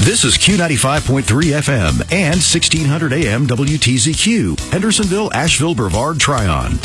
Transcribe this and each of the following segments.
This is Q95.3 FM and 1600 AM WTZQ, Hendersonville, Asheville, Brevard, Tryon.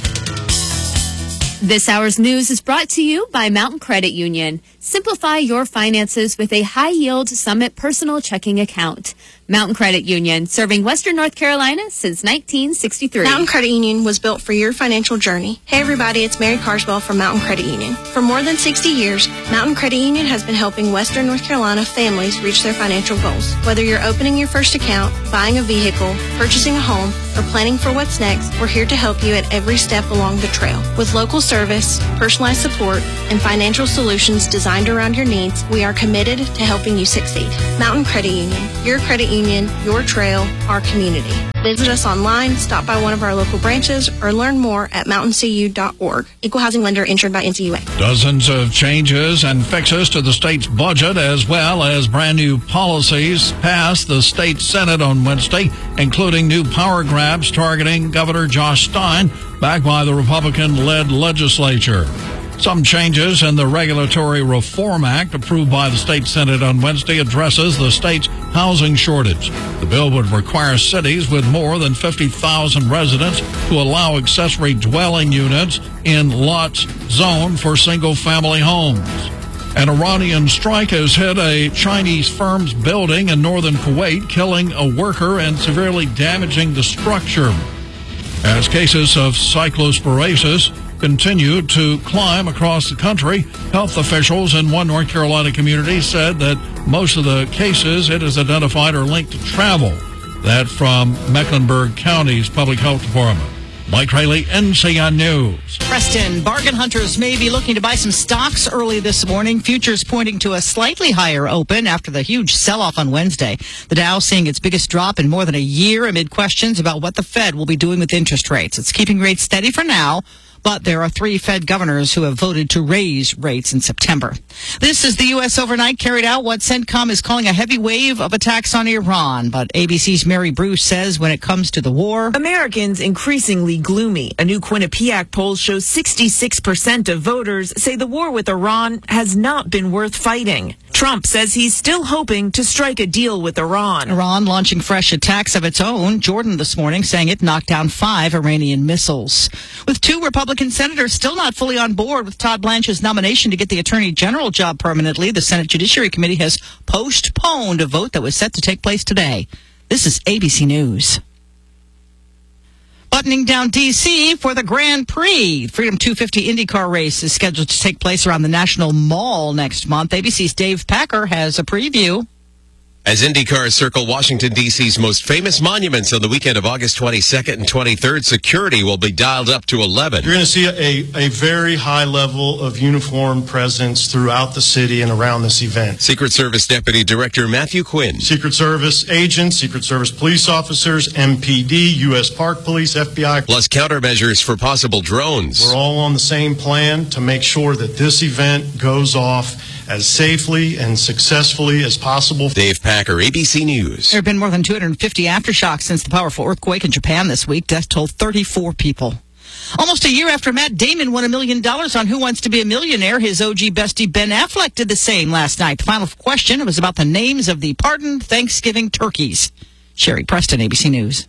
This hour's news is brought to you by Mountain Credit Union. Simplify your finances with a high-yield Summit personal checking account. Mountain Credit Union, serving Western North Carolina since 1963. Mountain Credit Union was built for your financial journey. Hey everybody, it's Mary Carswell from Mountain Credit Union. For more than 60 years, Mountain Credit Union has been helping Western North Carolina families reach their financial goals. Whether you're opening your first account, buying a vehicle, purchasing a home, or planning for what's next, we're here to help you at every step along the trail. With local service, personalized support, and financial solutions designed around your needs, we are committed to helping you succeed. Mountain Credit Union, your credit union, your trail, our community. Visit us online, stop by one of our local branches, or learn more at mountaincu.org. Equal housing lender insured by NCUA. Dozens of changes and fixes to the state's budget, as well as brand new policies, passed the state Senate on Wednesday, including new power grabs targeting Governor Josh Stein, backed by the Republican-led legislature. Some changes in the Regulatory Reform Act approved by the state Senate on Wednesday addresses the state's housing shortage. The bill would require cities with more than 50,000 residents to allow accessory dwelling units in lots zoned for single-family homes. An Iranian strike has hit a Chinese firm's building in northern Kuwait, killing a worker and severely damaging the structure. As cases of cyclosporasis continue to climb across the country, health officials in one North Carolina community said that most of the cases it has identified are linked to travel. That from Mecklenburg County's Public Health Department. Mike Rayleigh, NCN News. Preston, bargain hunters may be looking to buy some stocks early this morning. Futures pointing to a slightly higher open after the huge sell-off on Wednesday. The Dow seeing its biggest drop in more than a year amid questions about what the Fed will be doing with interest rates. It's keeping rates steady for now, but there are 3 Fed governors who have voted to raise rates in September. This is the U.S. overnight carried out what CENTCOM is calling a heavy wave of attacks on Iran. But ABC's Mary Bruce says when it comes to the war, Americans increasingly gloomy. A new Quinnipiac poll shows 66% of voters say the war with Iran has not been worth fighting. Trump says he's still hoping to strike a deal with Iran. Iran launching fresh attacks of its own. Jordan this morning saying it knocked down 5 Iranian missiles. With 2 Republican senators still not fully on board with Todd Blanche's nomination to get the Attorney General job permanently, the Senate Judiciary Committee has postponed a vote that was set to take place today. This is ABC News. Buttoning down D.C. for the Grand Prix. Freedom 250 IndyCar race is scheduled to take place around the National Mall next month. ABC's Dave Packer has a preview. As IndyCars circle Washington, D.C.'s most famous monuments on the weekend of August 22nd and 23rd, security will be dialed up to 11. You're going to see a very high level of uniformed presence throughout the city and around this event. Secret Service Deputy Director Matthew Quinn. Secret Service agents, Secret Service police officers, MPD, U.S. Park Police, FBI. Plus countermeasures for possible drones. We're all on the same plan to make sure that this event goes off as safely and successfully as possible. Dave Packer, ABC News. There have been more than 250 aftershocks since the powerful earthquake in Japan this week. Death toll 34 people. Almost a year after Matt Damon won $1 million on Who Wants to Be a Millionaire, his OG bestie Ben Affleck did the same last night. The final question was about the names of the pardoned Thanksgiving turkeys. Sherry Preston, ABC News.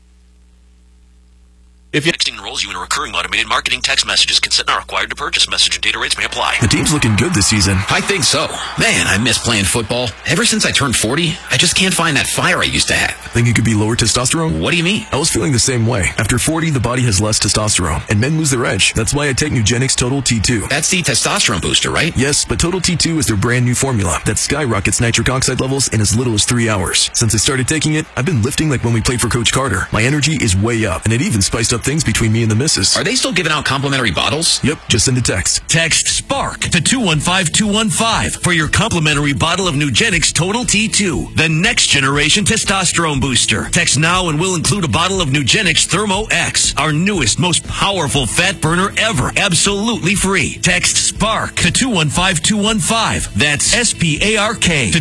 If texting enrolls you in a recurring automated marketing text messages, consent not required to purchase. Message and data rates may apply. The team's looking good this season. I think so. Man, I miss playing football. Ever since I turned 40, I just can't find that fire I used to have. Think it could be lower testosterone? What do you mean? I was feeling the same way. After 40, the body has less testosterone, and men lose their edge. That's why I take Nugenix Total T2. That's the testosterone booster, right? Yes, but Total T2 is their brand new formula that skyrockets nitric oxide levels in as little as 3 hours. Since I started taking it, I've been lifting like when we played for Coach Carter. My energy is way up, and it even spiced up things between me and the missus. Are they still giving out complimentary bottles? Yep, just send a text. Text SPARK to 215-215 for your complimentary bottle of Nugenix Total T2, the next generation testosterone booster. Text now and we'll include a bottle of Nugenix Thermo X, our newest, most powerful fat burner ever, absolutely free. Text SPARK to 215-215. That's SPARK to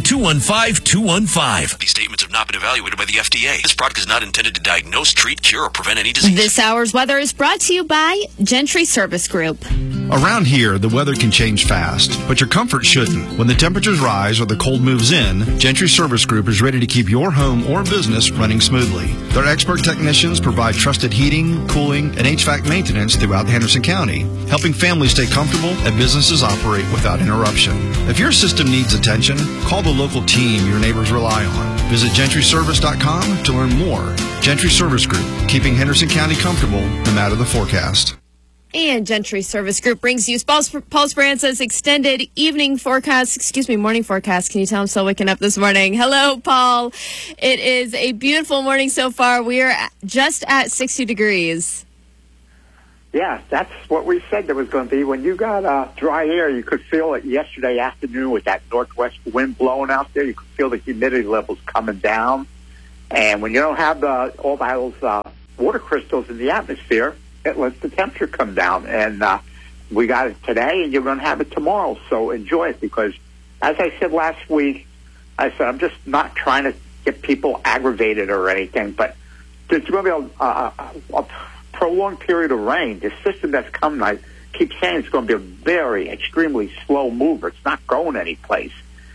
215-215. These statements have not been evaluated by the FDA. This product is not intended to diagnose, treat, cure, or prevent any disease. This hour hours weather is brought to you by Gentry Service Group. Around here, the weather can change fast, but your comfort shouldn't. When the temperatures rise or the cold moves in, Gentry Service Group is ready to keep your home or business running smoothly. Their expert technicians provide trusted heating, cooling, and HVAC maintenance throughout Henderson County, helping families stay comfortable and businesses operate without interruption. If your system needs attention, call the local team your neighbors rely on. Visit gentryservice.com to learn more. Gentry Service Group, keeping Henderson County comfortable no matter the forecast. And Gentry Service Group brings you Paul Speranza's extended morning forecast. Can you tell I'm still waking up this morning? Hello, Paul. It is a beautiful morning so far. We are just at 60 degrees. Yeah, that's what we said there was going to be. When you got dry air, you could feel it yesterday afternoon with that northwest wind blowing out there. You could feel the humidity levels coming down. And when you don't have all those water crystals in the atmosphere, it lets the temperature come down. And we got it today, and you're going to have it tomorrow. So enjoy it because, as I said last week, I said I'm just not trying to get people aggravated or anything, but there's going to be a prolonged period of rain. The system that's coming, I keep saying it's going to be a very, extremely slow mover. It's not going anyplace.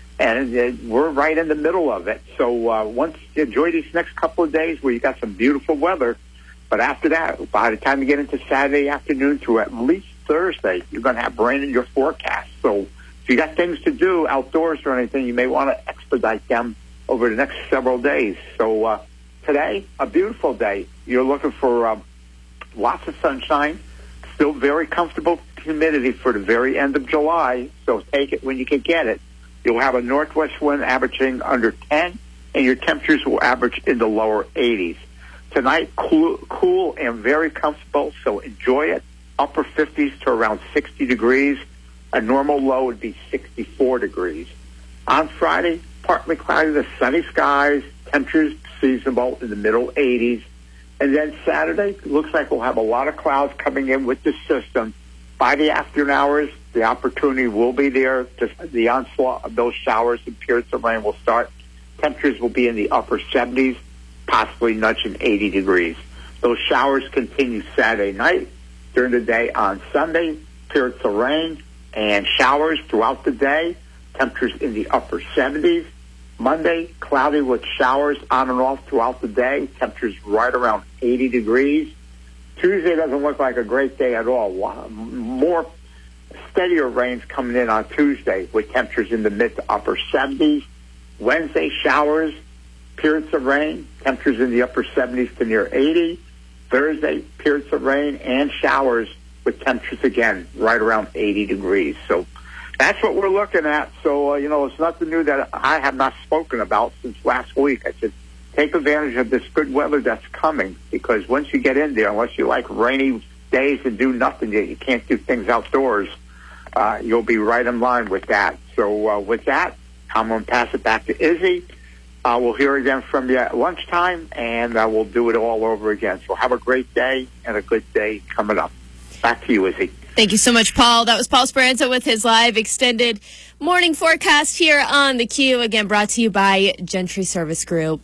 And we're right in the middle of it. So once you enjoy these next couple of days where you got some beautiful weather, but after that, by the time you get into Saturday afternoon through at least Thursday, you're going to have rain in your forecast. So if you got things to do outdoors or anything, you may want to expedite them over the next several days. So today, a beautiful day. You're looking for lots of sunshine, still very comfortable humidity for the very end of July, so take it when you can get it. You'll have a northwest wind averaging under 10, and your temperatures will average in the lower 80s. Tonight, cool and very comfortable, so enjoy it. Upper 50s to around 60 degrees. A normal low would be 64 degrees. On Friday, partly cloudy to sunny skies, temperatures seasonable in the middle 80s. And then Saturday, looks like we'll have a lot of clouds coming in with the system. By the afternoon hours, the opportunity will be there. The onslaught of those showers and periods of rain will start. Temperatures will be in the upper 70s, possibly nudging 80 degrees. Those showers continue Saturday night. During the day on Sunday, periods of rain and showers throughout the day. Temperatures in the upper 70s. Monday, cloudy with showers on and off throughout the day. Temperatures right around 80 degrees. Tuesday doesn't look like a great day at all. More steadier rains coming in on Tuesday with temperatures in the mid to upper 70s. Wednesday, showers, periods of rain, temperatures in the upper 70s to near 80. Thursday, periods of rain and showers with temperatures again right around 80 degrees. So that's what we're looking at. So, it's nothing new that I have not spoken about since last week. I said, take advantage of this good weather that's coming because once you get in there, unless you like rainy days and do nothing, you can't do things outdoors, you'll be right in line with that. So with that, I'm going to pass it back to Izzy. We'll hear again from you at lunchtime, and we'll do it all over again. So have a great day and a good day coming up. Back to you, Izzy. Thank you so much, Paul. That was Paul Speranza with his live extended morning forecast here on The Q. Again, brought to you by Gentry Service Group.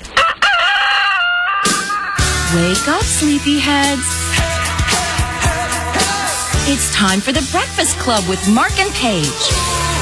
Wake up, sleepyheads. It's time for the Breakfast Club with Mark and Paige.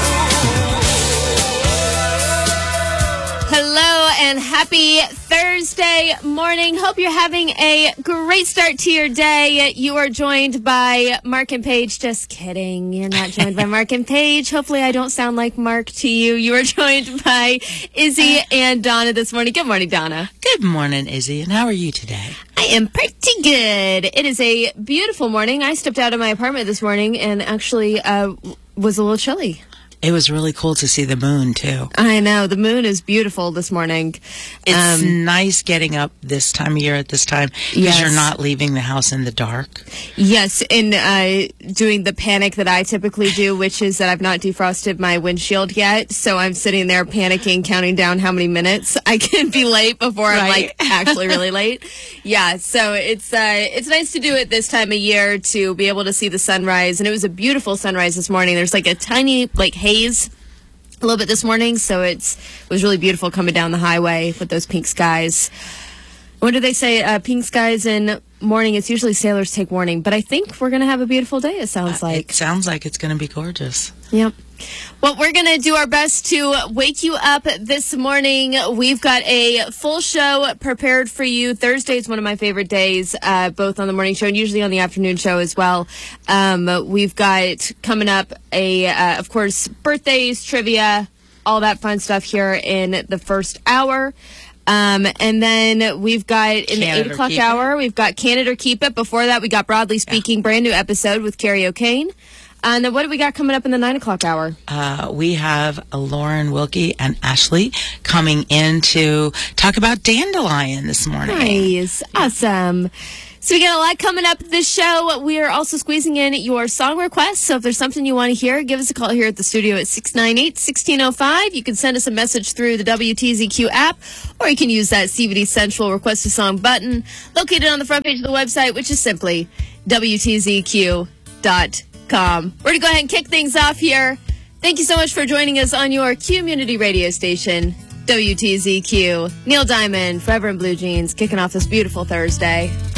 Hello and happy Thursday morning. Hope you're having a great start to your day. You are joined by Mark and Paige. Just kidding. You're not joined by Mark and Paige. Hopefully I don't sound like Mark to you. You are joined by Izzy and Donna this morning. Good morning, Donna. Good morning, Izzy. And how are you today? I am pretty good. It is a beautiful morning. I stepped out of my apartment this morning and actually was a little chilly. It was really cool to see the moon, too. I know. The moon is beautiful this morning. It's nice getting up this time of year at this time because you're not leaving the house in the dark. Yes, and doing the panic that I typically do, which is that I've not defrosted my windshield yet. So I'm sitting there panicking, counting down how many minutes I can be late before I'm actually really late. Yeah, so it's nice to do it this time of year to be able to see the sunrise. And it was a beautiful sunrise this morning. There's like a tiny haze a little bit this morning, so it was really beautiful coming down the highway with those pink skies. What do they say? Pink skies in morning, it's usually sailors take warning. But I think we're going to have a beautiful day, it sounds like. It sounds like it's going to be gorgeous. Yep. Well, we're going to do our best to wake you up this morning. We've got a full show prepared for you. Thursday is one of my favorite days, both on the morning show and usually on the afternoon show as well. We've got coming up of course, birthdays, trivia, all that fun stuff here in the first hour. And then we've got in the 8 o'clock hour, we've got Can It or Keep It. Before that, we got Broadly Speaking, brand new episode with Carrie O'Kane. And then what do we got coming up in the 9 o'clock hour? We have Lauren Wilkie and Ashley coming in to talk about Dandelion this morning. Nice. Awesome. So we got a lot coming up this show. We are also squeezing in your song requests. So if there's something you want to hear, give us a call here at the studio at 698-1605. You can send us a message through the WTZQ app, or you can use that CBD Central Request a Song button located on the front page of the website, which is simply WTZQ.com. We're going to go ahead and kick things off here. Thank you so much for joining us on your community radio station, WTZQ. Neil Diamond, Forever in Blue Jeans, kicking off this beautiful Thursday.